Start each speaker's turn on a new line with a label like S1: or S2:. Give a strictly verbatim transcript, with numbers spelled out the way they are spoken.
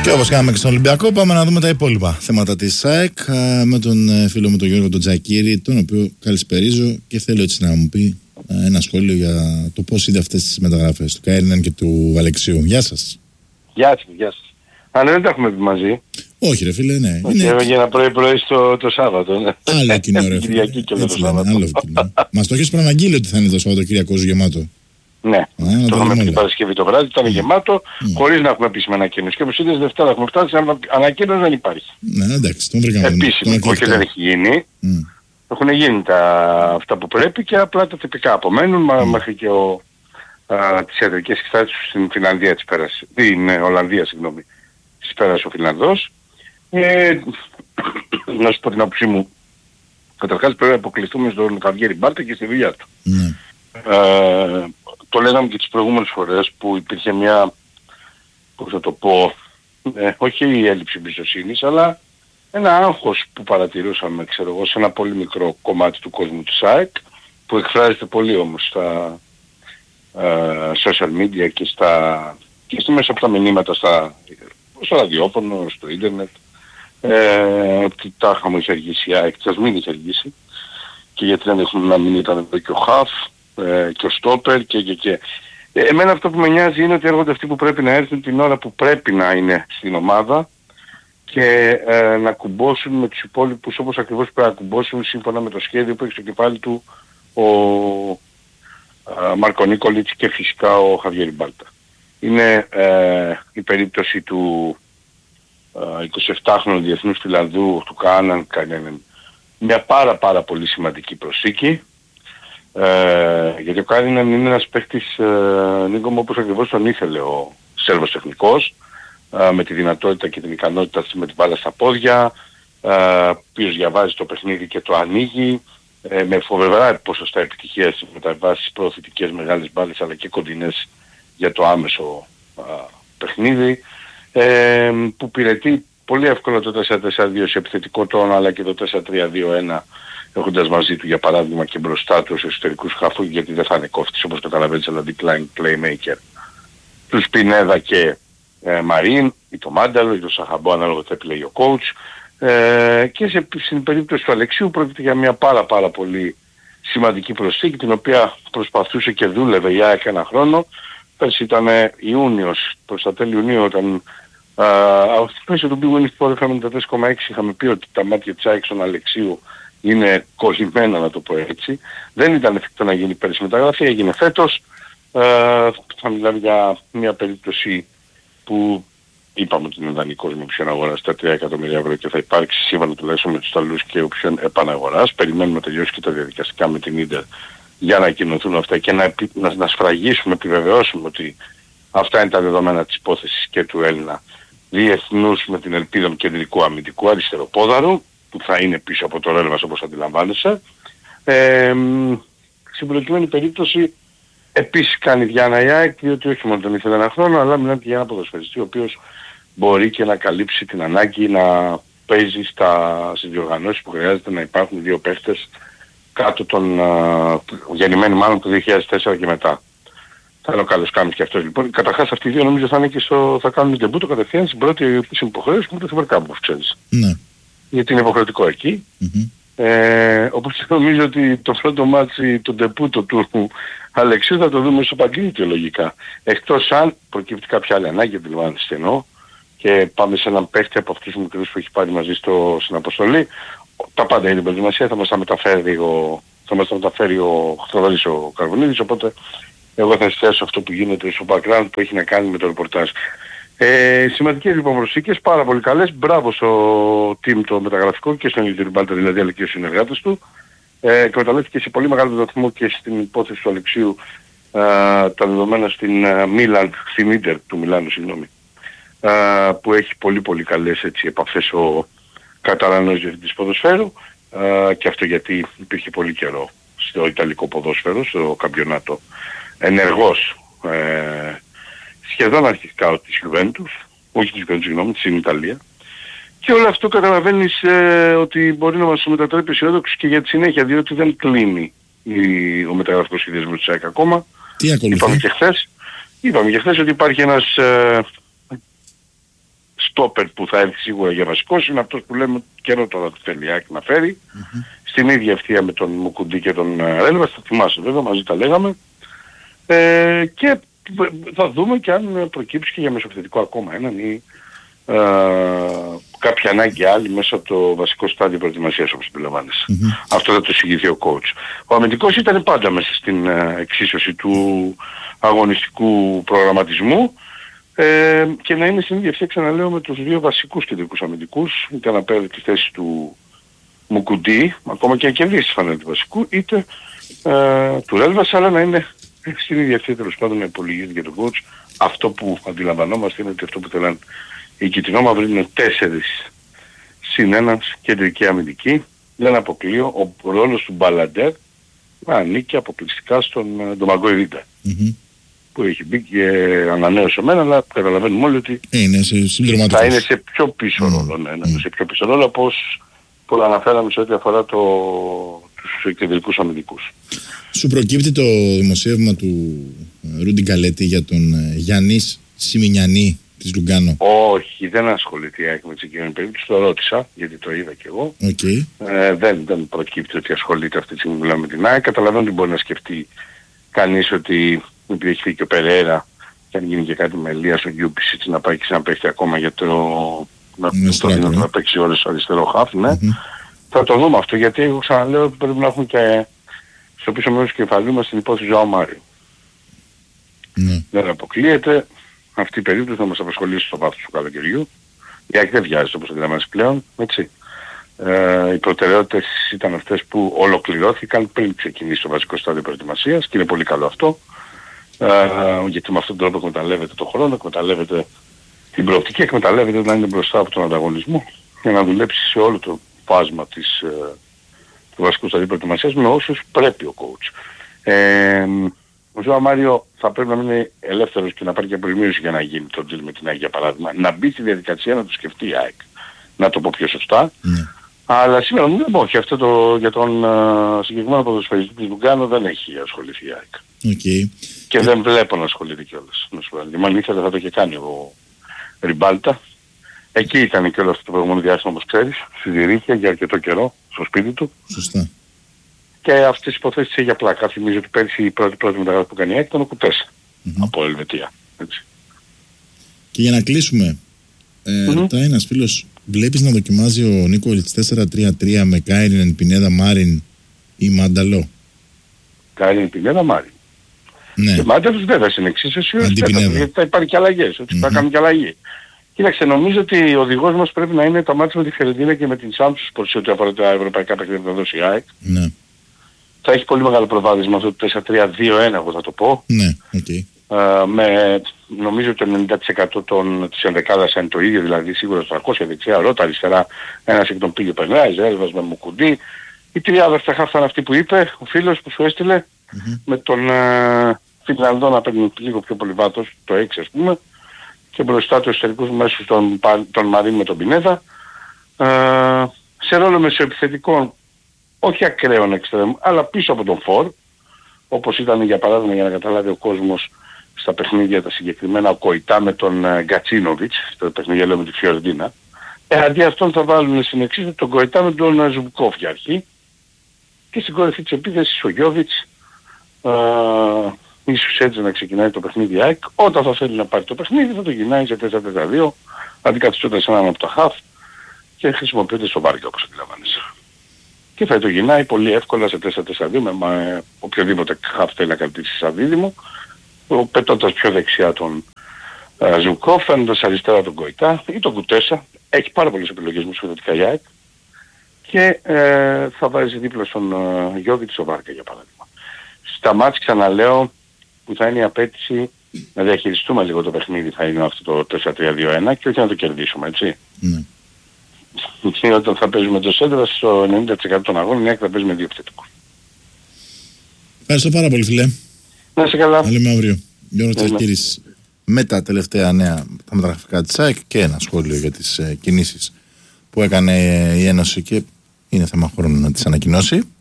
S1: Και όπως κάναμε και στον Ολυμπιακό, πάμε να δούμε τα υπόλοιπα θέματα της ΑΕΚ με τον φίλο μου τον Γιώργο τον Τζακίρη, τον οποίο καλησπερίζω και θέλω έτσι να μου πει ένα σχόλιο για το πώς είδε αυτές τις μεταγραφές του Καέρναν και του Αλεξίου. Γεια σας.
S2: Γεια σας, γεια σας. Αν δεν τα έχουμε πει μαζί.
S1: Όχι ρε φίλε, ναι.
S2: Okay, είναι... Για ένα πρωί-πρωί στο το Σάββατο. Ναι.
S1: Άλλο κοινό ρε φίλε.
S2: Κυριακή και το Σάββατο.
S1: Άλλο κοινό. Μας το έχεις προαναγγείλει ότι θα είναι το Σαββατοκύριακο γεμάτο.
S2: Ναι, Α, το είχαμε πει την Παρασκευή το βράδυ, ήταν mm. γεμάτο, mm. χωρίς να έχουμε επίσημη ανακοίνωση. Και όπως είδες Δευτέρα έχουμε φτάσει, ανακοίνωση δεν υπάρχει.
S1: Ναι, εντάξει, τον βρήκαμε.
S2: Επίσημη, όχι δεν έχει γίνει. Mm. Έχουν γίνει τα, αυτά που πρέπει και απλά τα τυπικά απομένουν, mm. μέχρι και ο, α, τις ιατρικές εξετάσεις στην Φιλανδία της πέρασε, στην Ολλανδία, συγγνώμη, της πέρασε ο Φιλανδός. Ε, να σου πω την άποψή μου, καταρχάς πρέπει να αποκλειστούμε στον Χαβιέρη Μπάλτα και στη δουλειά του. Mm. Ε, το λέγαμε και τις προηγούμενες φορές που υπήρχε μια, πώς θα το πω, ε, όχι η έλλειψη εμπιστοσύνης, αλλά ένα άγχος που παρατηρούσαμε, ξέρω εγώ, σε ένα πολύ μικρό κομμάτι του κόσμου της ΑΕΚ, που εκφράζεται πολύ όμως στα ε, social media και, στα, και στη μέσα από τα μηνύματα στα, στο ραδιόφωνο, στο ίντερνετ, ε, ότι τα είχαμε είχε αργήσει η ΑΕΚ, και ας μην είχε αργήσει, και γιατί δεν έχουν να μην ήταν εδώ και ο Χαφ, και ο Στόπερ και και και. Εμένα αυτό που με νοιάζει είναι ότι έρχονται αυτοί που πρέπει να έρθουν την ώρα που πρέπει να είναι στην ομάδα και ε, να κουμπώσουν με τους υπόλοιπους όπως ακριβώς πρέπει να κουμπώσουν σύμφωνα με το σχέδιο που έχει στο κεφάλι του ο ε, Μάρκο Νίκολιτς και φυσικά ο Χαβιέρη Μπάλτα. Είναι ε, η περίπτωση του ε, εικοσιεπτάχρονου διεθνούς Φιλανδού του Καάναν Κανένεν, μια πάρα πάρα πολύ σημαντική προσθήκη. Ε, γιατί ο Κάριναν είναι ένας παίκτης, ε, Νίκο μου, όπως ακριβώς τον ήθελε ο Σέρβος τεχνικός, ε, με τη δυνατότητα και την ικανότητα με την μπάλα στα πόδια, ε, οποίος διαβάζει το παιχνίδι και το ανοίγει, ε, με φοβερά ποσοστά επιτυχίας στις μεταβάσεις προωθητικές μεγάλες μπάλες αλλά και κοντινές για το άμεσο ε, παιχνίδι, ε, που υπηρετεί πολύ εύκολα το τέσσερα τέσσερα δύο σε επιθετικό τόνο αλλά και το τέσσερα τρία δύο ένα έχοντας μαζί του για παράδειγμα και μπροστά του ως εσωτερικούς χαφού, γιατί δεν θα είναι κόφτης όπως καταλαβαίνεις, αλλά decline playmaker, τους Πινέδα και ε, Μαρίν ή το Μάνταλο ή το Σαχαμπό ανάλογα θα επιλέγει ο coach, ε, και σε, στην περίπτωση του Αλεξίου πρόκειται για μια πάρα πάρα πολύ σημαντική προσθήκη την οποία προσπαθούσε και δούλευε για ένα χρόνο. Πέρσι ήταν Ιούνιος, προς τα τέλη Ιουνίου, όταν στην μέση του Big Win Sport είχαμε τα τέσσερα κόμμα έξι, είχαμε πει ότι τα μάτια της ΑΕΚ στον Αλεξίου είναι κολλημένα, να το πω έτσι. Δεν ήταν εφικτό να γίνει πέρυσι μεταγραφή, έγινε φέτος. Ε, θα μιλάμε για μια περίπτωση που είπαμε ότι είναι δανεικός με option αγοράς τα τρία εκατομμύρια ευρώ και θα υπάρξει σύμφωνα τουλάχιστον με τους Ιταλούς και option επαναγοράς. Περιμένουμε να τελειώσει και τα διαδικαστικά με την Ίντερ για να κοινωθούν αυτά και να, να, να σφραγίσουμε, να επιβεβαιώσουμε ότι αυτά είναι τα δεδομένα της υπόθεσης και του Έλληνα διεθνούς με την ελπίδα κεντρικού αμυντικού αριστεροπόδαρου, που θα είναι πίσω από το ρόλο μας όπως αντιλαμβάνεσαι. Ε, στην προκειμένη περίπτωση επίσης κάνει Διάννα η ΑΕΚ, διότι όχι μόνο τον ήθελε ένα χρόνο, αλλά μιλάμε και για ένα ποδοσφαιριστή ο οποίος μπορεί και να καλύψει την ανάγκη να παίζει στα, στις διοργανώσεις που χρειάζεται να υπάρχουν δύο παίχτες κάτω των uh, γεννημένοι μάλλον το δύο χιλιάδες τέσσερα και μετά. Θα είναι ο καλός Κάμις και αυτός λοιπόν. Καταρχάς αυτοί οι δύο νομίζω θα, είναι και στο, θα κάνουν τεμπούτο κατευθείαν στην πρώτη επίσημη υποχρέωση με το Φεβερκάμπ, όπως ξέρεις. Ναι. Γιατί είναι υποχρεωτικό εκεί. Mm-hmm. Ε, όπως νομίζω ότι το πρώτο μάτσι, το ντεπούτο του Αλεξίου θα το δούμε στο Παγκρίτιο λογικά. Εκτός αν προκύπτει κάποια άλλη ανάγκη, αντιλαμβάνεστε εννοώ, και πάμε σε έναν παίχτη από αυτούς τους μικρούς που έχει πάρει μαζί στο, στην αποστολή. Τα πάντα είναι την προετοιμασία, θα μας τα μεταφέρει ο, θα μας τα μεταφέρει ο Χθροδόλης ο Καρβουνίδης, οπότε εγώ θα εστιάσω αυτό που γίνεται στο background που έχει να κάνει με το ρεπορτάζ. Ε, σημαντικές λοιπόν προσθήκες, πάρα πολύ καλές. Μπράβο στο team το μεταγραφικό και στον Γιώργο Μπάλτα δηλαδή, αλλά και στους συνεργάτες του. Ε, εκμεταλλεύτηκε σε πολύ μεγάλο βαθμό και στην υπόθεση του Αλεξίου ε, τα δεδομένα στην Μίλαν, στην Ίντερ του Μιλάνου, συγγνώμη, ε, που έχει πολύ πολύ καλές έτσι, επαφές ο Καταρανός διευθυντής ποδοσφαίρου, ε, και αυτό γιατί υπήρχε πολύ καιρό στο Ιταλικό ποδόσφαιρο, στο καμπιονάτο ενεργός, ε, σχεδόν αρχικά της Juventus, όχι της Juventus, συγγνώμη, της Ιταλία. Και όλο αυτό καταλαβαίνεις ε, ότι μπορεί να μας μετατρέπει αισιόδοξους και για τη συνέχεια, διότι δεν κλείνει η, ο μεταγραφικός σχεδιασμός της ΑΕΚ ακόμα.
S1: Τι ακολουθεί?
S2: Είπαμε και χθες, είπαμε και χθες ότι υπάρχει ένας ε, στόπερ που θα έρθει σίγουρα για βασικός είναι αυτός που λέμε καιρό τώρα του θέλει να φέρει. Mm-hmm. Στην ίδια ευθεία με τον Μουκουντή και τον Ρέλβα, θα θυμάσαι βέβαια, μαζί τα λέγαμε. Ε, και θα δούμε και αν προκύψει και για μεσοπιθετικό ακόμα έναν ή ε, κάποια ανάγκη άλλη μέσα από το βασικό στάδιο προετοιμασίας, όπως αντιλαμβάνεσαι. Mm-hmm. Αυτό θα το εισηγηθεί ο coach. Ο αμυντικός ήταν πάντα μέσα στην ε, εξίσωση του αγωνιστικού προγραμματισμού ε, και να είναι στην ίδια ευθεία, ξαναλέω, με τους δύο βασικούς κεντρικούς αμυντικούς, είτε να παίρνει τη θέση του Μουκουντή, ακόμα και να κερδίσει φανέλα του βασικού, είτε ε, του Ρέλβας, αλλά να είναι στην ίδια ευθεία τέλος πάντων να υπολογίζει για τον coach. Αυτό που αντιλαμβανόμαστε είναι ότι αυτό που θέλαν οι κυτρινόμαυροι είναι τέσσερις συν ένας κεντρικοί αμυντικοί. Δεν αποκλείω ο ρόλος του Μπαλαντέρ να ανήκει αποκλειστικά στον Ντομαγκόη-Βίντα. Mm-hmm. Που έχει μπει και ανανέωσε εμένα, αλλά καταλαβαίνουμε όλοι ότι
S1: είναι σε
S2: θα είναι σε πιο πίσω mm. ρόλο, ναι, ναι, mm. σε πιο πίσω ρόλο, όπως που αναφέραμε σε ό,τι αφορά το, τους κεντρικούς αμυντικούς.
S1: Σου προκύπτει το δημοσίευμα του Ρούντι Γκαλέτη για τον Γιάννης Σιμινιανή της Λουγκάνο?
S2: Όχι, δεν ασχολείται η ΑΕΚ με τη συγκεκριμένη περίπτωση, το ρώτησα, γιατί το είδα κι εγώ.
S1: Okay.
S2: Ε, δεν, δεν προκύπτει ότι ασχολείται αυτή τη στιγμή που μιλάμε με την ΑΕΚ. Καταλαβαίνω ότι μπορεί να σκεφτεί κανείς ότι επειδή έχει φύγει και ο Περέρα και αν γίνει και κάτι με Ελίας ο Γιούπισιτς να πάει και να παίξει ακόμα για το να, το, το, να παίξει ώρες στο αριστερό χαφ, ναι. Mm-hmm. Θα το δούμε αυτό, γιατί εγώ ξαναλέω ότι πρέπει να έχουμε και στο πίσω μέρος του κεφαλίου μας την υπόθεση Ζωάο Μάριο. Mm-hmm. Δεν αποκλείεται. Αυτή η περίπτωση θα μας απασχολήσει στο βάθος του καλοκαιριού. Η ΑΕΚ δεν βιάζεται όπως αντιλαμβάνεσαι πλέον, έτσι. Ε, οι προτεραιότητες ήταν αυτές που ολοκληρώθηκαν πριν ξεκινήσει το βασικό στάδιο προετοιμασίας και είναι πολύ καλό αυτό. Ε, γιατί με αυτόν τον τρόπο εκμεταλλεύεται το χρόνο, εκμεταλλεύεται την προοπτική, εκμεταλλεύεται να είναι μπροστά από τον ανταγωνισμό για να δουλέψει σε όλο το φάσμα της, ε, του βασικού σταδίου προετοιμασίας με όσους πρέπει ο coach. Ε, ο Ζωάο Μάριο θα πρέπει να είναι ελεύθερος και να πάρει και αποζημίωση για να γίνει το deal με την ΑΕΚ, για παράδειγμα. Να μπει στη διαδικασία να το σκεφτεί η ΑΕΚ. Να το πω πιο σωστά. Mm. Αλλά σήμερα μου δεν πω, όχι, αυτό το, για τον uh, συγκεκριμένο ποδοσφαιριστή της Λουγκάνο δεν έχει ασχοληθεί η ΑΕΚ.
S1: Okay.
S2: Και ε... δεν βλέπω να ασχολείται κιόλας. Μάλλον ήθελε θα το είχε κάνει ο Ριμπάλτα. Εκεί ήταν και όλο αυτό το προηγούμενο διάστημα, όπως ξέρεις, στη Ζηρίχια για αρκετό καιρό, στο σπίτι του.
S1: Σωστά.
S2: Και αυτές τις υποθέσεις έχει για πλάκα. Θυμίζω ότι πέρυσι η πρώτη πρώτη μεταγραφή που κάνει η ΑΕΚ ήταν ο Κουτέσα mm-hmm. από Ελβετία. Έτσι.
S1: Και για να κλείσουμε, ε, mm-hmm. ρωτάει ένας φίλος, βλέπεις να δοκιμάζει ο Νίκολιτς τέσσερα τρία τρία με Κάιριν, Πινέδα, Μάριν ή Μάνταλο?
S2: Κάιριν, Πινέδα, Μάριν.
S1: Ναι.
S2: Και Μάνταλος βέβαια στην εξίσωση, γιατί θα υπάρχει και αλλαγές, ότι mm-hmm. θα κάνουν και αλλαγή. Κοίταξε, νομίζω ότι ο οδηγός μας πρέπει να είναι τα μάτια με τη Φιωρεντίνα και με την Σάμπτους, προς ό,τι αφορά τα ευρωπαϊκά παιχνίδια που θα δώσει η ΑΕΚ.
S1: Ναι.
S2: Θα έχει πολύ μεγάλο προβάδισμα αυτό το τέσσερα τρία δύο ένα, εγώ θα το πω.
S1: Ναι, okay.
S2: Uh, με νομίζω το ενενήντα τοις εκατό των, της ενδεκάδας είναι το ίδιο, δηλαδή σίγουρα στο τριακόσια δεξιά, Ρώτα αριστερά, ένας εκ των πήγε περνάει, Ζέλβας με Μουκουντή. Η τριάδα στα χαφ ήταν αυτή που είπε ο φίλος που σου έστειλε, mm-hmm. με τον uh, Φινλανδό να παίρνει λίγο πιο πολύ βάθος, το έξι ας πούμε, και μπροστά του εσωτερικούς μέσους τον, τον Μαρίν με τον Πινέδα. Uh, σε ρόλο μεσοεπιθετικών, όχι ακραίων εξτρέμ, αλλά πίσω από τον Φορ, όπως ήταν για παράδειγμα, για να καταλάβει ο κόσμος, στα παιχνίδια τα συγκεκριμένα, ο Κοϊτά με τον uh, Γκατσίνοβιτς, στο παιχνίδια λέω με τη Φιωρεντίνα. Ε, αντί αυτόν θα βάλουν στην εξής τον Κοϊτά με τον uh, Ζουμπκόφ για αρχή, και στην κορυφή της επίθεσης ο Γιώβιτς, uh, ίσως έτσι να ξεκινάει το παιχνίδι ΑΕΚ. Όταν θα θέλει να πάρει το παιχνίδι θα το γυρνάει σε τέσσερα τέσσερα δύο, αντικαθιστώντας έναν από τα χαφ και χρησιμοποιείται στο Βάρκα, όπως αντιλαμβάνεσαι. Και θα το γυρνάει πολύ εύκολα σε τέσσερα τέσσερα δύο με, με οποιοδήποτε χαφ θέλει να κρατήσει σαν δίδυμο, πετώντας πιο δεξιά τον uh, Ζουκόφ, φαίνοντας αριστερά τον Κοϊτά ή τον Κουτέσα. Έχει πάρα πολλές επιλογές μου σχετικά η ΑΕΚ και ε, θα βάζει δίπλα στον uh, Γιώβιτς ο Βάρκα για παράδειγμα. Στα μάτς ξαναλέω που θα είναι η απέτηση να διαχειριστούμε λίγο το παιχνίδι, θα είναι αυτό το τέσσερα τρία δύο ένα και όχι να το κερδίσουμε, έτσι. Mm. Και όταν θα παίζουμε το σέντρα στο ενενήντα τοις εκατό των αγώνων, η ΑΕΚ θα παίζει με δύο επιθετικούς.
S1: Ευχαριστώ πάρα πολύ, φίλε.
S2: Να είσαι καλά.
S1: Να λέμε αύριο. Γιώργος Τσακίρης με τα τελευταία νέα, τα μεταγραφικά της ΑΕΚ και ένα σχόλιο για τις ε, κινήσεις που έκανε η Ένωση και είναι θέμα χρόνου να τις ανακοινώσει.